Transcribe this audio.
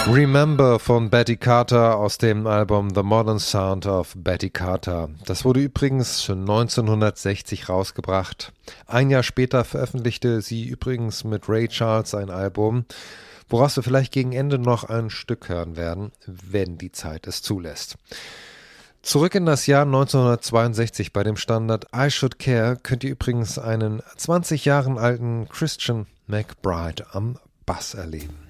Remember von Betty Carter aus dem Album The Modern Sound of Betty Carter. Das wurde übrigens schon 1960 rausgebracht. Ein Jahr später veröffentlichte sie übrigens mit Ray Charles ein Album, woraus wir vielleicht gegen Ende noch ein Stück hören werden, wenn die Zeit es zulässt. Zurück in das Jahr 1962 bei dem Standard I Should Care könnt ihr übrigens einen 20 Jahre alten Christian McBride am Bass erleben.